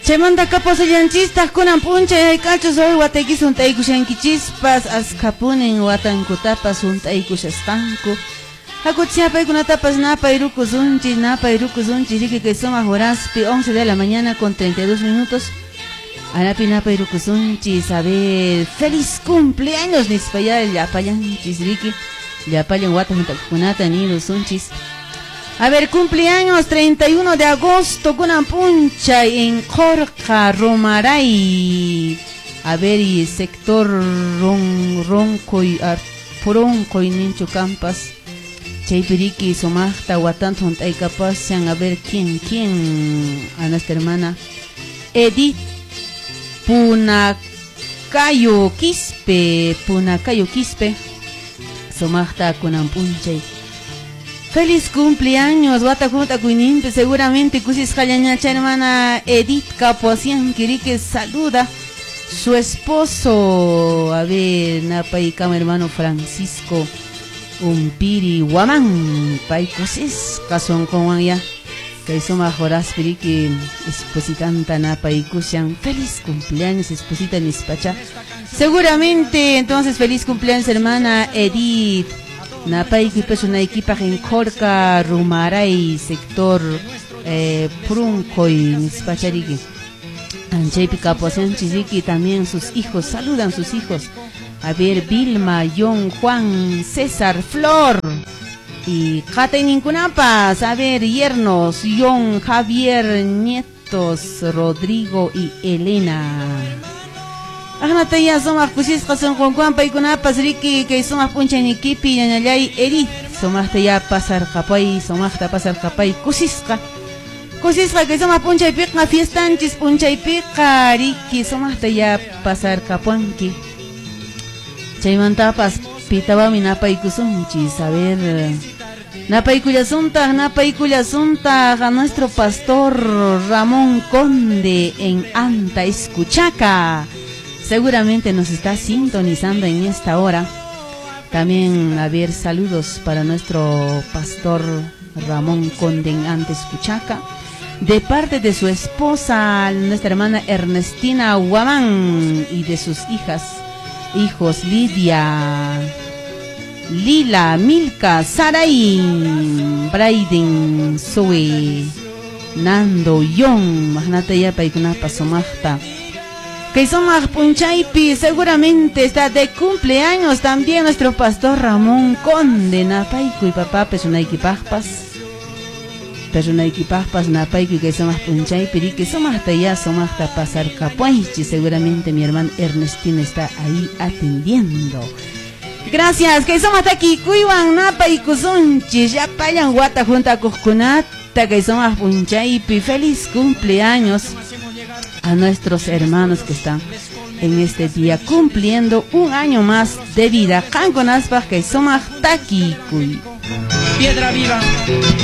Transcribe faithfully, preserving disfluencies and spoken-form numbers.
Chaymanta kapasallanchista kunan puncha hayk'achus hoy watayki suntaykushankichispas askapunin watankutapas suntaykushasqanku hakuchapaykunatapas napay rukusunchis napay rukusunchis riki kay sumaq horaspi once de la mañana con treinta y dos minutos anapi napay rukusunchis a ver feliz cumpleaños nispaya llapayanchis riki llapayan wata juntakunata nirusunchis. A ver, cumpleaños treinta y uno de agosto, kunan puncha en Jorca, Romaray. A ver, y sector ron, roncoy, poroncoy, nincho campas. Chaypiriki, somachta, watanton, taikapasian. A ver, ¿quién, quién? A nuestra hermana Edith Punacayo Quispe, Punacayo Quispe. Somachta, kunan puncha. Feliz cumpleaños, Wata Junta Cuininte, seguramente Cusis Jayañacha, hermana Edith Capoasian, que saluda su esposo, a ver, Napay Cama, hermano Francisco Umpiri Guamán, Pay Cusis, Cason con ya, que soma Joras Pirique, espositanta Napay Cusian, feliz cumpleaños, esposita Nispacha, seguramente, entonces, feliz cumpleaños, hermana Edith. Napay que peso una equipa en Jorca, Rumaray, sector eh, Pruncoy, Nispachariki. Anchaypi Capoasian Chiziki, también sus hijos, saludan sus hijos. A ver, Vilma, John, Juan, César, Flor. Y Jata Nincunapas, a ver, yernos, John, Javier, nietos, Rodrigo y Elena. Ajnata ya somos kusisqa son con Juan Paykunapas riki que somos puncha en equipi yanayay eri somos ya pasar capay somos pasar capay kusisqa kusisqa que somos puncha y pica fiestanchis puncha y pica riki somos ya pasar capuanki chaymantapas pitawami napay kusunchis a ver napay kuyasunta napay kuyasunta a nuestro pastor Ramón Conde en Anta Escuchaca. Seguramente nos está sintonizando en esta hora. También, a ver, saludos para nuestro pastor Ramón Conde antes Cuchaca. De parte de su esposa, nuestra hermana Ernestina Guamán, y de sus hijas, hijos Lidia, Lila, Milka, Saray, Braiden, Zoe, Nando, Yon, Magnata ya Paikuna Pasomachta. Que somos Punchaypi, seguramente está de cumpleaños también nuestro pastor Ramón Conde, Napayku y papá Pesunaikipajpas, Pesunaikipajpas, Napayku que somos Punchaypi, y que somos hasta allá, somos hasta pasar Capuaychi, seguramente mi hermano Ernestina está ahí atendiendo. Gracias, que somos hasta aquí, Cuiwan, Napayku Sunchi, ya payan Wata junta Cuscunata, que somos Punchaypi, feliz cumpleaños a nuestros hermanos que están en este día cumpliendo un año más de vida. Kankonaspa que somos Taki Kuy. Piedra viva.